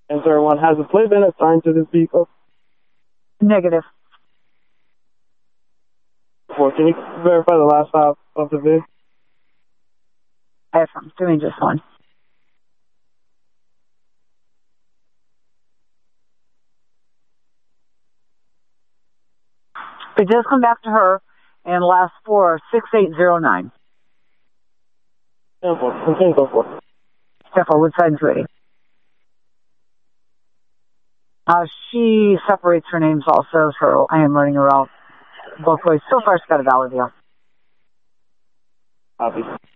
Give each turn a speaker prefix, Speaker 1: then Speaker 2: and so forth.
Speaker 1: And sir, one has a plate been assigned to this vehicle?
Speaker 2: Negative.
Speaker 1: Can you verify the last stop of the VIN?
Speaker 2: Yes, I'm doing just one. It does come back to her, and last four, 6809.
Speaker 1: Continue, go for it.
Speaker 2: Step forward, side and 280. She separates her names also, so I am running her out both ways. So far, she's got a valid deal.
Speaker 1: Copy.